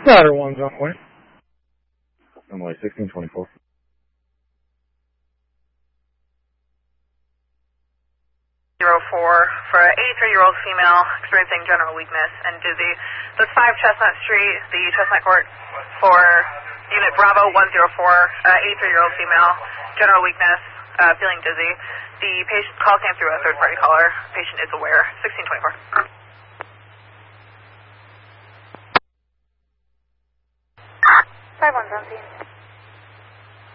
Ladder 1's on point. Runway 1624. 04 for an 83-year-old female experiencing general weakness and dizzy. That's 5 Chestnut Street, the Chestnut Court for Unit Bravo 104, 83-year-old female, general weakness, feeling dizzy. The patient call came through a third-party caller. Patient is aware. 1624.